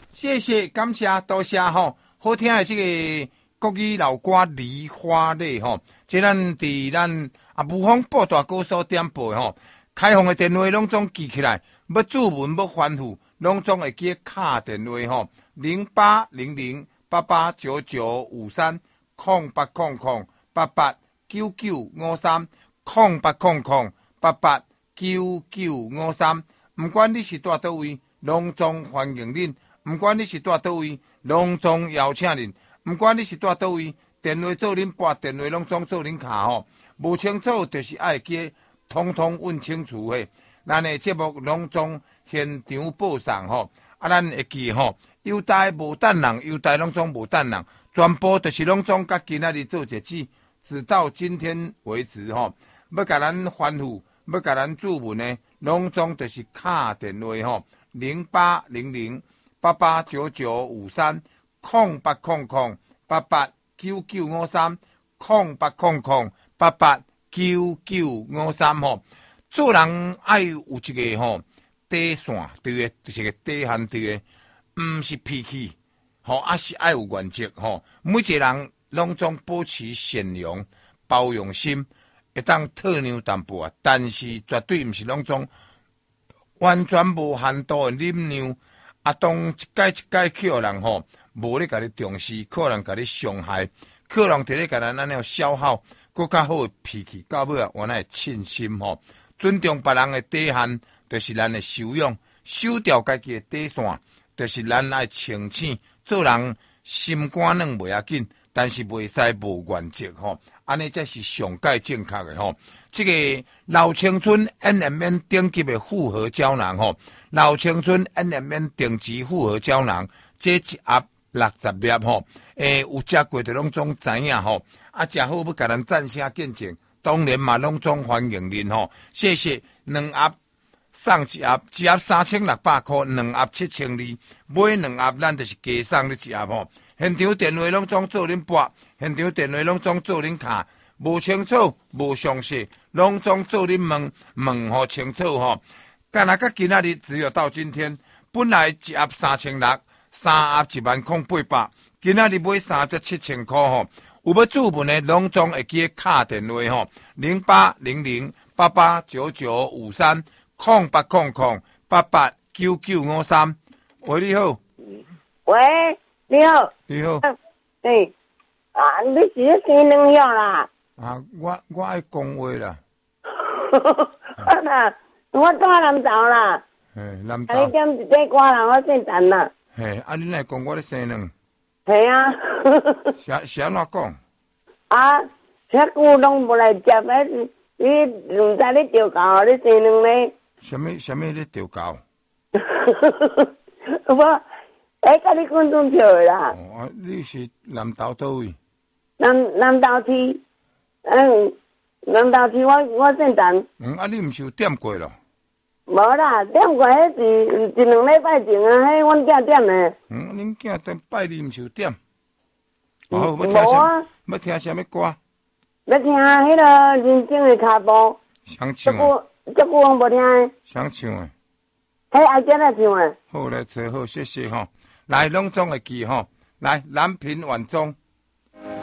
谢谢，感谢，多谢吼。好听的这个国语老歌《梨花泪》吼，即咱伫咱武丰布大高速点播吼，开放的电话拢总记起来，要注文要反复，拢总会记卡电话吼08008899530800889953，唔管你是住倒位，拢总欢迎恁。唔管你是住倒位，拢总邀请恁；唔管你是住倒位，电话做恁拨，电话拢总做恁卡吼。无清楚就是爱记，通通问清楚嘿。咱的节目拢总现场报送吼，咱会记吼。优待无等人，优待拢总无等人，全部就是拢总甲今仔日做一次，直到今天为止吼。要甲咱反复，要甲咱注文呢，拢总就是卡电话吼08008899530800889953吼。做人爱有一个吼底线，对个，就是个底线对个，毋是脾气，吼，是爱有原则吼。每一个人拢总保持善良、包容心，会当退让淡薄啊，但是绝对毋是拢总完全无限度的忍让。当一改一改去互人吼，无咧甲你重视，可能甲你伤害，可能伫咧甲咱安尼消耗，更较好的脾气，到尾啊，原来凊心吼。尊重别人的底线，就是咱的修养；守住家己的底线，就是咱爱清醒。做人心肝软袂要紧，但是袂使无原则吼。安尼才是上界正确的吼。这个老青春 NMN 顶级的复合胶囊吼，老青春 NMN 顶级复合胶囊，这一盒60粒吼，有食过的拢总知影吼。食好要甲咱赞声见证。当然嘛，拢总欢迎您吼，谢谢。2盒送一盒，一盒3600块，2盒7200，买2盒咱就是加送你一盒吼。现场电话拢总做恁拨，现场电话拢总做恁卡，无清楚无详细，拢总做恁问吼清楚吼。干那个今仔日只有到今天，本来一盒3600，3盒10800，今仔日买3盒才7000块吼。有要注文的，拢总会记卡电话吼，08008899530800889953。喂，你好。 喂，你好。 你好。 对，你是生两药啦？ 我爱讲话啦。 我住南投啦。 南投。 你点一块歌啦？我姓陈啦。 你来讲我咧生两？ 系啊。 是安怎讲？ 遐久拢无来接咧，你唔知你调教你生两咧？ 什么咧调教？ 我甲你讲中笑的啦。 你是南投倒位？ 南投区，南投区我姓陈。 你毋是有点过咯？ 无啦，点过迄是一两礼拜前啊，迄阮囝点的。 恁囝等拜二毋是有点？好，要听什么歌？ 要听迄个人生的脚步。 想唱足久我无听的。 想唱的。 迄阿姐来唱的。 好来找好，谢谢吼。来，拢总会记吼。来，南平晚钟。